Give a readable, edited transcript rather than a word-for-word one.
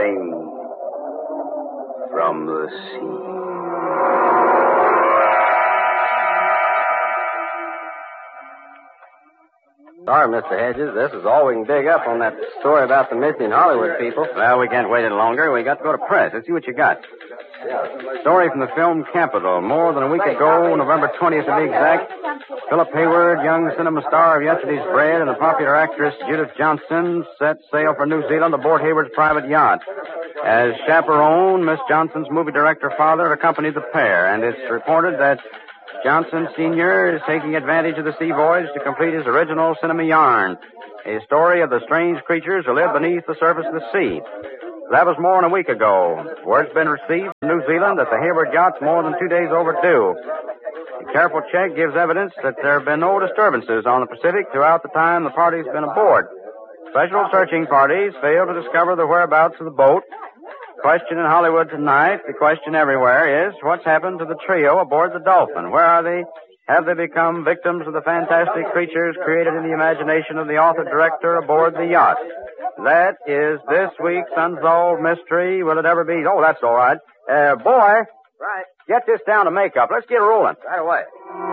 coming from the sea. Sorry, Mr. Hedges. This is all we can dig up on that story about the missing Hollywood people. Well, we can't wait any longer. We got to go to press. Let's see what you got. Story from the film Capital. More than a week ago, November 20th to be exact, Philip Hayward, young cinema star of Yesterday's Bread, and the popular actress Judith Johnson set sail for New Zealand aboard Hayward's private yacht. As chaperone, Miss Johnson's movie director father accompanied the pair, and it's reported that Johnson Sr. is taking advantage of the sea voyage to complete his original cinema yarn, a story of the strange creatures who live beneath the surface of the sea. That was more than a week ago. Word's been received from New Zealand that the Hayward yacht's more than 2 days overdue. A careful check gives evidence that there have been no disturbances on the Pacific throughout the time the party's been aboard. Special searching parties failed to discover the whereabouts of the boat. The question in Hollywood tonight, the question everywhere is, what's happened to the trio aboard the Dolphin? Where are they? Have they become victims of the fantastic creatures created in the imagination of the author-director aboard the yacht? That is this week's Unsolved Mystery. Will it ever be? Oh, that's all right. Boy. Right. Get this down to makeup. Let's get rolling. Right away.